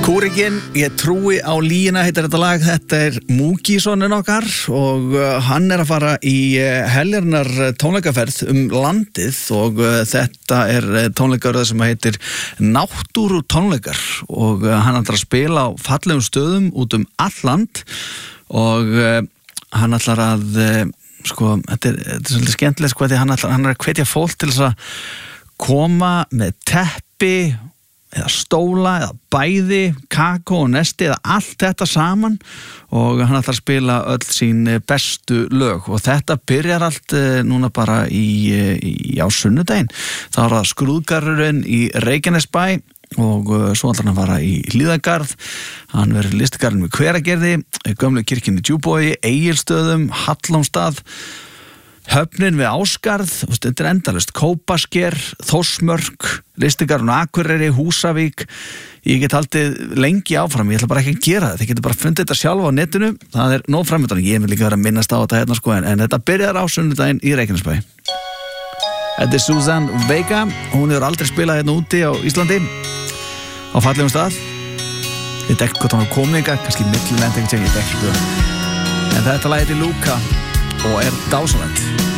Kúrikinn, ég trúi á líina heitir þetta lag. Þetta Múkissonin okkar og hann að fara í heljarnar tónleikaferð landið og þetta tónleikar sem heitir Náttúru tónleikar og hann ætlar að spila á fallegum stöðum út all land og hann ætlar að þetta svolítið skemmtilegt því hann að hvetja fólk til þess að koma með teppi eða stóla, eða bæði, kakó og nesti eða allt þetta saman og hann ætlar að spila öll sín bestu lög og þetta byrjar allt núna bara á sunnudaginn. Það það skrúðgarðurinn í Reykjanesbæ og svo ætlar hann að fara í Hlíðargarð, hann verður listagarðurinn við Hveragerði, gömlu kirkjunni í Djúpavogi, Egilsstöðum, Hallormsstað, Höfnin við Ásgarð, þetta endalaust, Kópasker, Þórsmörk, listagarðurinn á Akureyri, Húsavík. Ég get haldið lengi áfram, ég ætla bara ekki að gera það. Þið getur bara fundið þetta sjálf á netinu, það nóg framöndan. Ég vil líka vera að minnast á þetta hérna en þetta byrjar á sunnudaginn í Reykjanesbæ. Þetta Susan Vega, hún hefur aldrei spilað hérna úti á Íslandi á fallegum stað. Ég veit ekki hvort hann komið ykkar, kannski millilend, ég veit ekki hvað. En þetta lagið til Luka og dásamlegt.